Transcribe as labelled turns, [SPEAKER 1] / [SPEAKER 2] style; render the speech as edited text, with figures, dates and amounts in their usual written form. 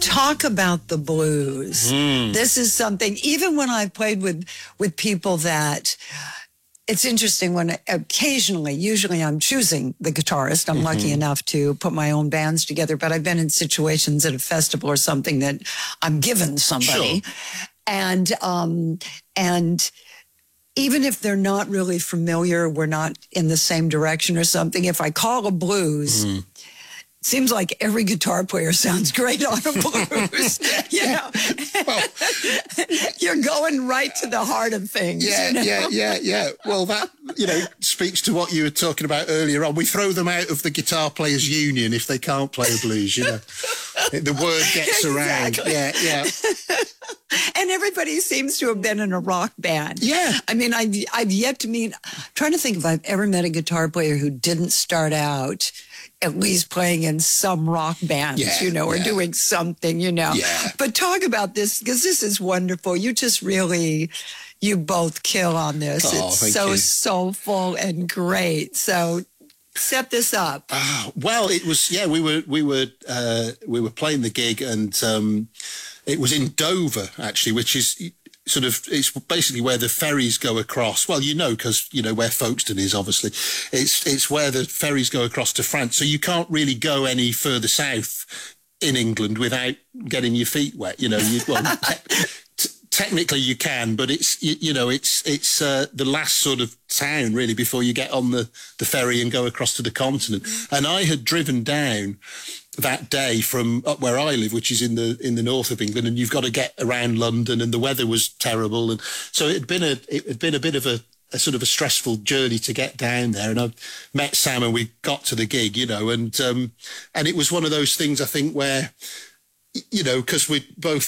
[SPEAKER 1] Talk about the blues. This is something, even when I've played with people that, it's interesting when occasionally, usually I'm choosing the guitarist. I'm lucky enough to put my own bands together, but I've been in situations at a festival or something that I'm given somebody. Sure. And even if they're not really familiar, we're not in the same direction or something, if I call a blues, seems like every guitar player sounds great on a blues. You know, well, you're going right to the heart of things.
[SPEAKER 2] Yeah, yeah. Well, that, speaks to what you were talking about earlier on. We throw them out of the guitar players' union if they can't play a blues, The word gets around. Yeah.
[SPEAKER 1] And everybody seems to have been in a rock band.
[SPEAKER 2] Yeah.
[SPEAKER 1] I mean, I've yet to meet, I'm trying to think if I've ever met a guitar player who didn't start out at least playing in some rock bands, or doing something, Yeah. But talk about this, because this is wonderful. You just really, you both kill on this. It's so soulful and great. So set this up.
[SPEAKER 2] Well, it was, we were playing the gig, and it was in Dover, actually, which is it's basically where the ferries go across. Well, because where Folkestone is, obviously. It's where the ferries go across to France. So you can't really go any further south in England without getting your feet wet. Technically you can, but it's the last sort of town really before you get on the ferry and go across to the continent. And I had driven down that day from up where I live, which is in the north of England, and you've got to get around London, and the weather was terrible, and so it had been a bit of a sort of a stressful journey to get down there. And I met Sam, and we got to the gig, and it was one of those things, I think, where because we both